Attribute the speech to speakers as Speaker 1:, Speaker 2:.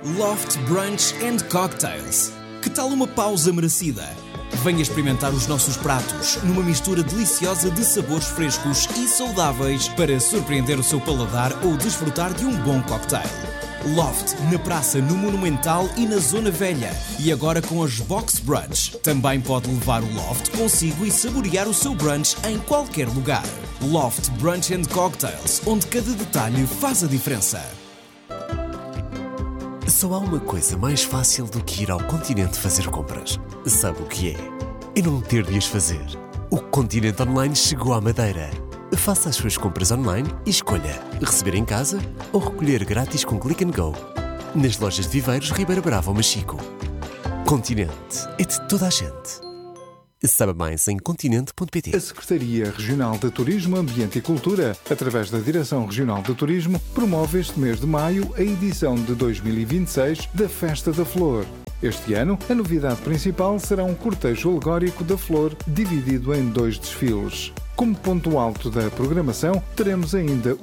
Speaker 1: Loft Brunch and Cocktails. Que tal uma pausa merecida? Venha experimentar os nossos pratos numa mistura deliciosa de sabores frescos e saudáveis para surpreender o seu paladar ou desfrutar de um bom cocktail. Loft, na praça, no Monumental e na Zona Velha. E agora com as Box Brunch. Também pode levar o Loft consigo e saborear o seu brunch em qualquer lugar. Loft Brunch and Cocktails, onde cada detalhe faz a diferença.
Speaker 2: Só há uma coisa mais fácil do que ir ao Continente fazer compras. Sabe o que é? É não ter de as fazer. O Continente Online chegou à Madeira. Faça as suas compras online e escolha receber em casa ou recolher grátis com Click and Go. Nas lojas de Viveiros, Ribeira Brava ou Machico. Continente é de toda a gente. Saiba mais em continente.pt.
Speaker 3: A Secretaria Regional de Turismo, Ambiente e Cultura, através da Direção Regional de Turismo, promove este mês de maio a edição de 2026 da Festa da Flor. Este ano, a novidade principal será um cortejo alegórico da flor dividido em 2 desfiles. Como ponto alto da programação, teremos ainda